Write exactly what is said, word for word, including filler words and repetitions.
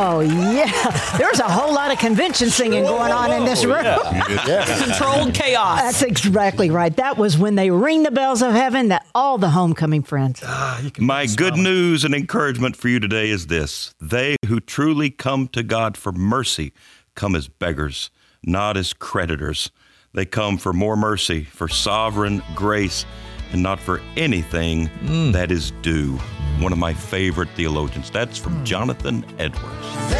Oh, yeah. There's a whole lot of convention singing going on in this room. Yeah. Controlled chaos. That's exactly right. That was when they ring the bells of heaven, that all the homecoming friends. Ah, you can My smell good it. news and encouragement for you today is this. They who truly come to God for mercy come as beggars, not as creditors. They come for more mercy, for sovereign grace, and not for anything that is due. One of my favorite theologians. That's from Jonathan Edwards.